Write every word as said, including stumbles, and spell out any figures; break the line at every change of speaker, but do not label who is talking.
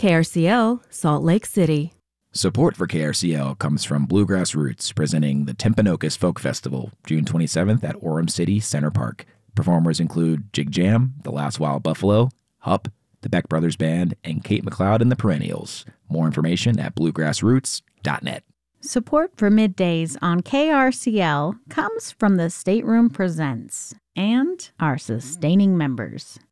K R C L, Salt Lake City.
Support for K R C L comes from Bluegrass Roots, presenting the Timpanogos Folk Festival, June twenty-seventh at Orem City Center Park. Performers include Jig Jam, The Last Wild Buffalo, Hup, the Beck Brothers Band, and Kate McLeod and the Perennials. More information at bluegrass roots dot net.
Support for Middays on K R C L comes from the Stateroom Presents and our sustaining members.